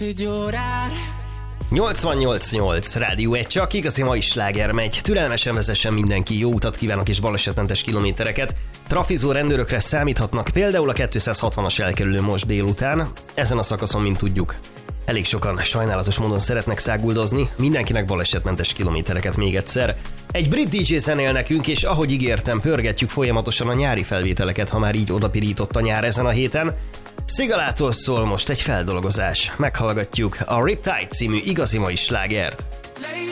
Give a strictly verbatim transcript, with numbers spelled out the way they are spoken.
nyolcvannyolc nyolc Rádió egy, csak igazi mai sláger megy. Türelmesen vezessen mindenki, jó utat kívánok és balesetmentes kilométereket. Trafizó rendőrökre számíthatnak, például a kétszázhatvanas elkerülő most délután. Ezen a szakaszon, mint tudjuk, elég sokan sajnálatos módon szeretnek száguldozni, mindenkinek balesetmentes kilométereket még egyszer. Egy brit dé dzsé zenél nekünk, és ahogy ígértem, pörgetjük folyamatosan a nyári felvételeket, ha már így odapirított a nyár ezen a héten. Szigalától szól most egy feldolgozás. Meghallgatjuk a Riptide című igazi mai slágert.